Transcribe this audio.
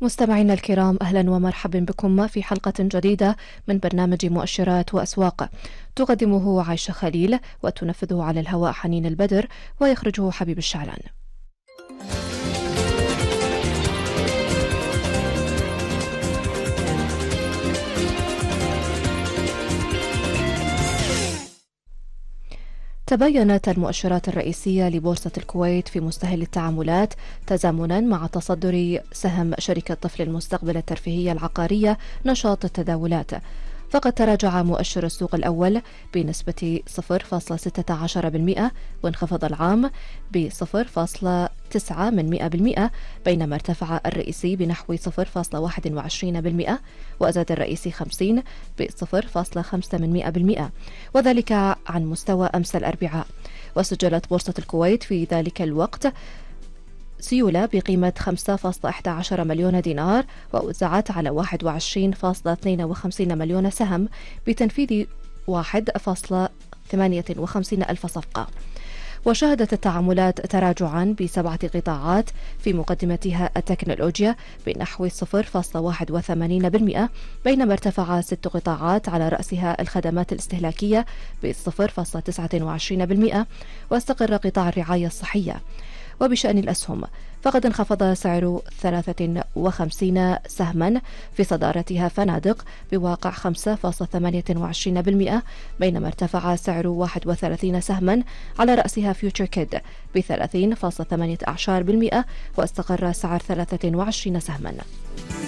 مستمعينا الكرام، أهلا ومرحبا بكم في حلقة جديدة من برنامج مؤشرات وأسواق، تقدمه عايشة خليل وتنفذه على الهواء حنين البدر ويخرجه حبيب الشعلان. تبينت المؤشرات الرئيسية لبورصة الكويت في مستهل التعاملات تزامنا مع تصدر سهم شركة طفل المستقبل الترفيهية العقارية نشاط التداولات، فقد تراجع مؤشر السوق الأول بنسبة 0.16%، وانخفض العام ب 0.9%، بينما ارتفع الرئيسي بنحو 0.21%، وأزاد الرئيسي 50 ب 0.5%، وذلك عن مستوى أمس الأربعاء. وسجلت بورصة الكويت في ذلك الوقت سيولة بقيمة 5.11 مليون دينار، ووزعت على 21.52 مليون سهم بتنفيذ 1.58 ألف صفقة. وشهدت التعاملات تراجعا ب7 قطاعات، في مقدمتها التكنولوجيا بنحو 0.81%، بينما ارتفع 6 قطاعات على رأسها الخدمات الاستهلاكية ب 0.29%، واستقر قطاع الرعاية الصحية. وبشأن الأسهم، فقد انخفض سعر 53 سهما، في صدارتها فنادق بواقع 5.28%، بينما ارتفع سعر 31 سهما على رأسها فيوتشر كيد ب 30.18%، واستقر سعر 23 سهما.